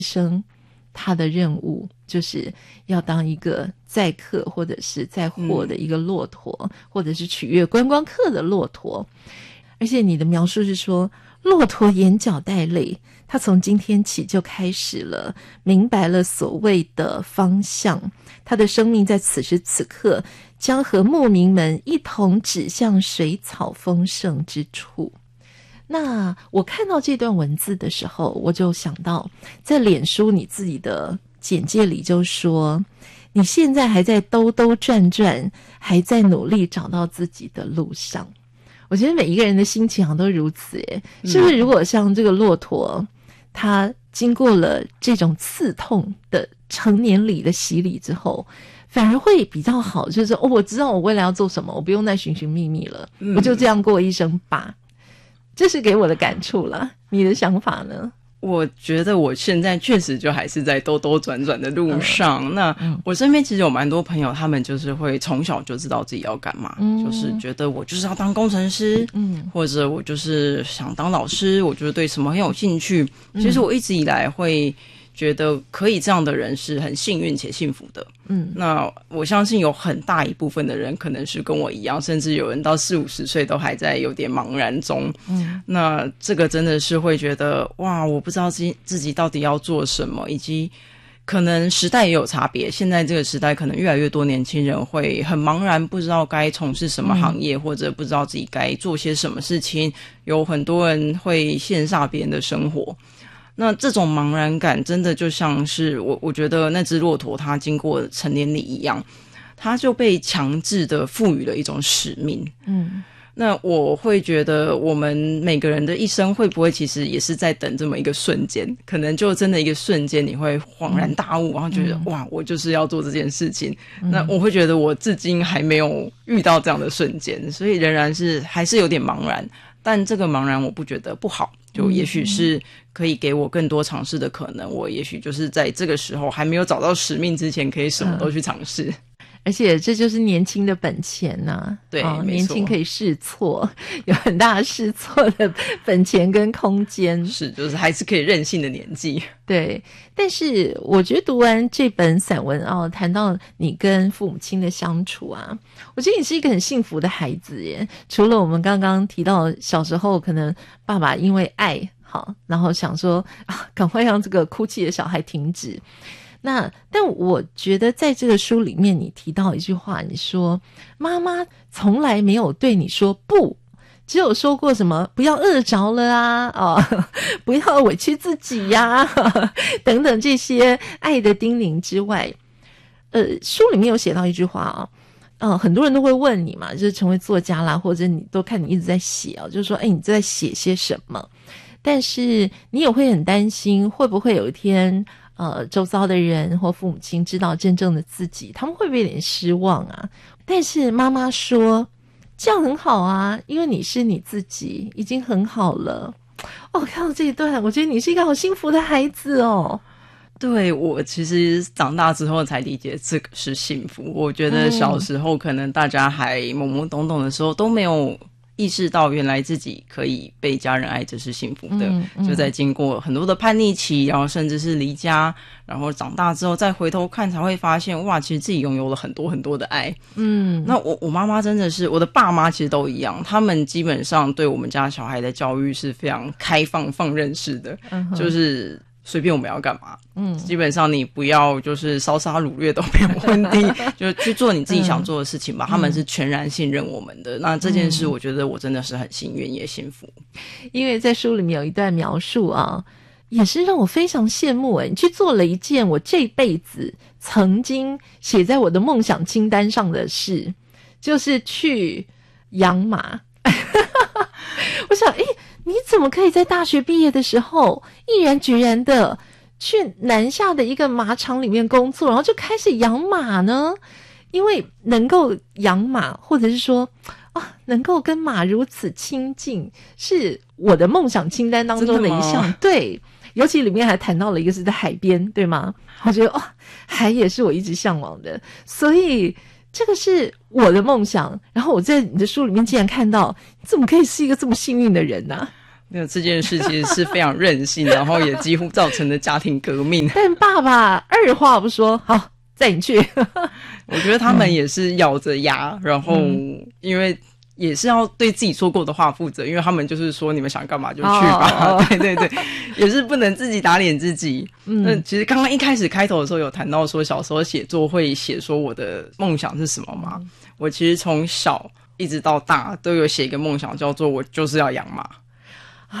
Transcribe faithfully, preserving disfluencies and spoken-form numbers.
生他的任务就是要当一个载客或者是载货的一个骆驼、嗯、或者是取悦观光客的骆驼。而且你的描述是说骆驼眼角带泪，他从今天起就开始了明白了所谓的方向，他的生命在此时此刻将和牧民们一同指向水草丰盛之处。那我看到这段文字的时候，我就想到在脸书你自己的简介里就说你现在还在兜兜转转，还在努力找到自己的路上。我觉得每一个人的心情好像都如此耶，是不是？如果像这个骆驼它经过了这种刺痛的成年礼的洗礼之后，反而会比较好，就是哦，我知道我未来要做什么，我不用再寻寻觅觅了、嗯、我就这样过一生吧。这是给我的感触了，你的想法呢？ 我觉得我现在确实就还是在兜兜转转的路上、嗯、那我身边其实有蛮多朋友，他们就是会从小就知道自己要干嘛、嗯、就是觉得我就是要当工程师、嗯、或者我就是想当老师，我就是对什么很有兴趣、嗯、其实我一直以来会觉得可以这样的人是很幸运且幸福的。嗯，那我相信有很大一部分的人可能是跟我一样，甚至有人到四五十岁都还在有点茫然中。嗯，那这个真的是会觉得哇，我不知道自己自己到底要做什么，以及可能时代也有差别。现在这个时代可能越来越多年轻人会很茫然，不知道该从事什么行业、嗯、或者不知道自己该做些什么事情，有很多人会羡煞别人的生活。那这种茫然感真的就像是我我觉得那只骆驼它经过成年礼一样，它就被强制的赋予了一种使命。嗯，那我会觉得我们每个人的一生会不会其实也是在等这么一个瞬间，可能就真的一个瞬间你会恍然大悟、嗯、然后觉得、嗯、哇我就是要做这件事情、嗯、那我会觉得我至今还没有遇到这样的瞬间，所以仍然是还是有点茫然，但这个茫然我不觉得不好，就也许是可以给我更多尝试的可能，我也许就是在这个时候还没有找到使命之前可以什么都去尝试、嗯、 而且这就是年轻的本钱啊。 对、哦、 年轻可以试错，有很大的试错的本钱跟空间， 是就是还是可以任性的年纪。 对，但是我觉得读完这本散文哦，谈到你跟父母亲的相处啊，我觉得你是一个很幸福的孩子耶。除了我们刚刚提到小时候可能爸爸因为爱好，然后想说啊，赶快让这个哭泣的小孩停止。那但我觉得在这个书里面你提到一句话，你说妈妈从来没有对你说不，只有说过什么不要饿着了啊，哦，不要委屈自己呀、啊、等等这些爱的叮咛之外，呃，书里面有写到一句话啊、哦，呃，很多人都会问你嘛，就是成为作家啦，或者你都看你一直在写啊，就是说，哎，你在写些什么？但是你也会很担心，会不会有一天，呃，周遭的人或父母亲知道真正的自己，他们会不会有点失望啊？但是妈妈说，这样很好啊，因为你是你自己，已经很好了。哦，看到这一段，我觉得你是一个好幸福的孩子哦。 对，我其实长大之后才理解这个是幸福。我觉得小时候可能大家还懵懵懂懂的时候都没有意识到原来自己可以被家人爱，这是幸福的、嗯嗯、就在经过很多的叛逆期，然后甚至是离家，然后长大之后再回头看才会发现，哇，其实自己拥有了很多很多的爱。嗯，那我我妈妈真的是，我的爸妈其实都一样，他们基本上对我们家小孩的教育是非常开放放任式的、嗯、就是随便我们要干嘛，嗯，基本上你不要就是烧杀掳掠都没有问题，就去做你自己想做的事情吧、嗯、他们是全然信任我们的。那这件事我觉得我真的是很幸运也幸福。 因为在书里面有一段描述啊，也是让我非常羡慕诶，你去做了一件我这辈子曾经写在我的梦想清单上的事，就是去养马。我想诶，你怎么可以在大学毕业的时候毅然决然的去南下的一个马场里面工作，然后就开始养马呢？因为能够养马，或者是说啊，能够跟马如此亲近，是我的梦想清单当中的一项。对，尤其里面还谈到了一个是在海边，对吗？我觉得哇，海也是我一直向往的，所以这个是我的梦想。然后我在你的书里面竟然看到，你怎么可以是一个这么幸运的人呢、啊？ 那这件事其实是非常任性，然后也几乎造成了家庭革命。 但爸爸二话不说，好载你去。 我觉得他们也是咬着牙，然后因为也是要对自己说过的话负责，因为他们就是说你们想干嘛就去吧。哦、对对对，也是不能自己打脸自己。嗯，那其实刚刚一开始开头的时候有谈到说，小时候写作会写说我的梦想是什么嘛？嗯、我其实从小一直到大都有写一个梦想，叫做我就是要养马。